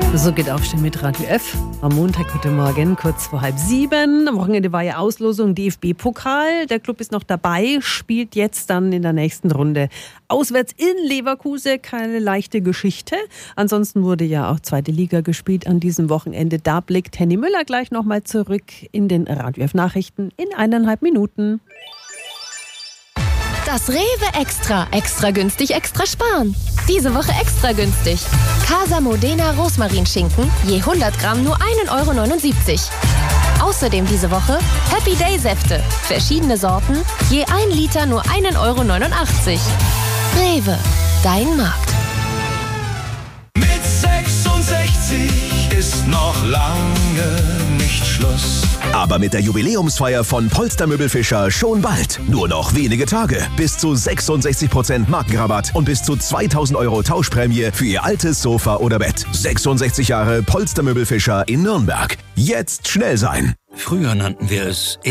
So geht Aufstehen mit Radio F. Am Montag, heute Morgen, kurz vor 6:30. Am Wochenende war ja Auslosung DFB-Pokal. Der Club ist noch dabei, spielt jetzt dann in der nächsten Runde auswärts in Leverkusen. Keine leichte Geschichte. Ansonsten wurde ja auch zweite Liga gespielt an diesem Wochenende. Da blickt Henny Müller gleich nochmal zurück in den Radio F-Nachrichten in 1,5 Minuten. Das Rewe Extra. Extra günstig, extra sparen. Diese Woche extra günstig. Casa Modena Rosmarinschinken, je 100 Gramm nur 1,79 €. Außerdem diese Woche Happy Day Säfte. Verschiedene Sorten, je 1 Liter nur 1,89 €. Rewe, dein Markt. Mit 66 ist noch lange nicht Schluss. Aber mit der Jubiläumsfeier von Polster Möbelfischer schon bald. Nur noch wenige Tage. Bis zu 66% Markenrabatt und bis zu 2.000 € Tauschprämie für Ihr altes Sofa oder Bett. 66 Jahre Polster Möbelfischer in Nürnberg. Jetzt schnell sein. Früher nannten wir es